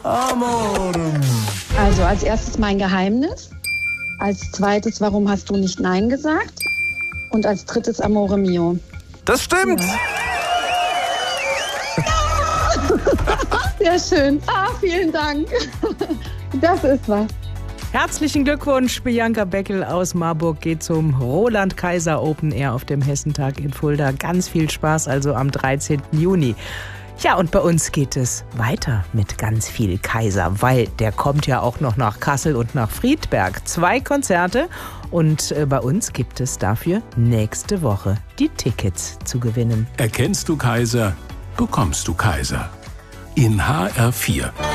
Amore. Also als erstes mein Geheimnis. Als zweites, warum hast du nicht Nein gesagt? Und als drittes Amore Mio. Das stimmt. Ja. Sehr schön. Vielen Dank. Das ist was. Herzlichen Glückwunsch, Bianca Beckel aus Marburg geht zum Roland Kaiser Open Air auf dem Hessentag in Fulda. Ganz viel Spaß also am 13. Juni. Ja, und bei uns geht es weiter mit ganz viel Kaiser, weil der kommt ja auch noch nach Kassel und nach Friedberg. 2 Konzerte und bei uns gibt es dafür nächste Woche die Tickets zu gewinnen. Erkennst du Kaiser, bekommst du Kaiser. In HR4.